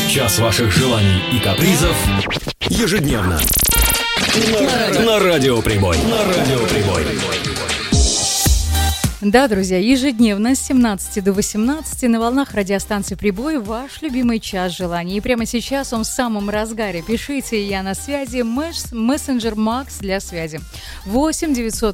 Час ваших желаний и капризов ежедневно на Радио Прибой. Да, друзья, ежедневно с 17 до 18 на волнах радиостанции «Прибой» ваш любимый час желаний. И прямо сейчас он в самом разгаре. Пишите, я на связи, мессенджер Макс для связи. 8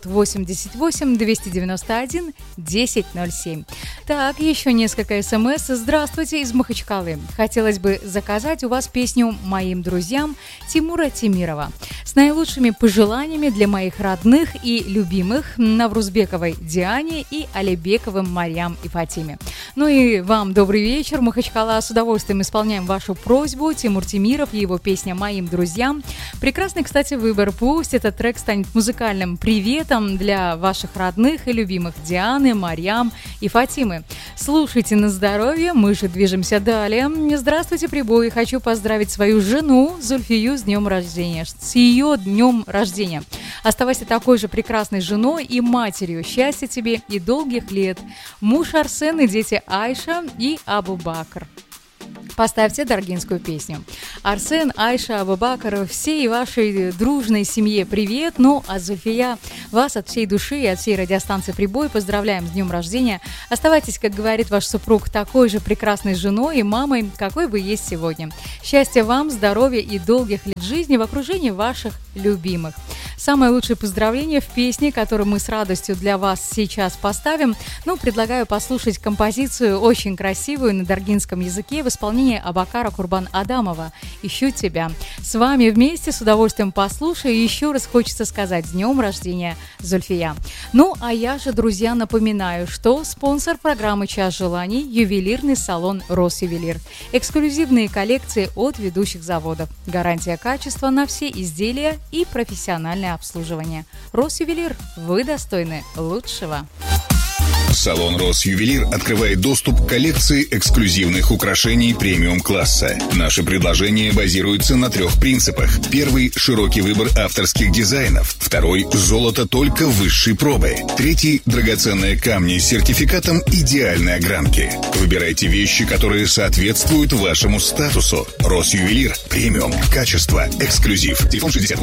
988 291 1007. Так, еще несколько смс. Здравствуйте, из Махачкалы. Хотелось бы заказать у вас песню моим друзьям Тимура Темирова с наилучшими пожеланиями для моих родных и любимых Наврузбековой Диане и Алибековым Марьям и Фатиме. Ну и вам добрый вечер, Махачкала. С удовольствием исполняем вашу просьбу. Тимур Темиров и его песня «Моим друзьям». Прекрасный, кстати, выбор. Пусть этот трек станет музыкальным приветом для ваших родных и любимых Дианы, Марьям и Фатимы. Слушайте на здоровье, мы же движемся далее. Здравствуйте, Прибой. Хочу поздравить свою жену Зульфию с днем рождения. С ее днем рождения. Оставайся такой же прекрасной женой и матерью. Счастья тебе и долгих лет. Муж Арсен и дети Айша и Абу Бакр. Поставьте даргинскую песню. Арсен, Айша, Абу Бакр, всей вашей дружной семье привет. Ну, а Зульфия, вас от всей души и от всей радиостанции «Прибой» поздравляем с днем рождения. Оставайтесь, как говорит ваш супруг, такой же прекрасной женой и мамой, какой вы есть сегодня. Счастья вам, здоровья и долгих лет жизни в окружении ваших любимых. Самое лучшее поздравление в песне, которую мы с радостью для вас сейчас поставим. Ну, предлагаю послушать композицию очень красивую на даргинском языке в исполнении Абакара Курбан Адамова «Ищу тебя». С вами вместе с удовольствием послушаю. И еще раз хочется сказать: с днем рождения, Зульфия. Ну, а я же, друзья, напоминаю, что спонсор программы «Час желаний» – ювелирный салон «Росювелир». Эксклюзивные коллекции от ведущих заводов. Гарантия качества на все изделия и профессиональное обслуживание. «Росювелир», вы достойны лучшего. Салон «Росювелир» открывает доступ к коллекции эксклюзивных украшений премиум-класса. Наши предложения базируются на 3 принципах. Первый – широкий выбор авторских дизайнов. Второй – золото только высшей пробы. Третий – драгоценные камни с сертификатом идеальной огранки. Выбирайте вещи, которые соответствуют вашему статусу. «Росювелир» – премиум, качество, эксклюзив. Телефон 68